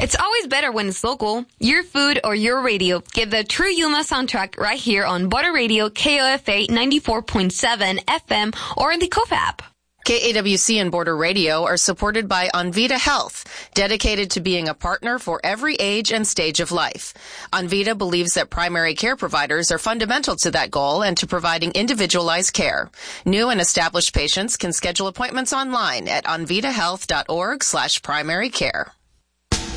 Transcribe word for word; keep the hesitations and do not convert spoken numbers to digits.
It's always better when it's local. Your food or your radio. Get the True Yuma soundtrack right here on Border Radio, K O F A ninety-four point seven F M, or in the K O F app. K A W C and Border Radio are supported by Onvita Health, dedicated to being a partner for every age and stage of life. Onvita believes that primary care providers are fundamental to that goal and to providing individualized care. New and established patients can schedule appointments online at onvitahealth dot org slash primary care.